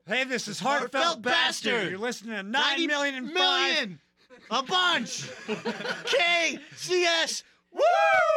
Hey, this is Heartfelt Bastard. You're listening to 90 million and 5. A bunch. KCS. Woo!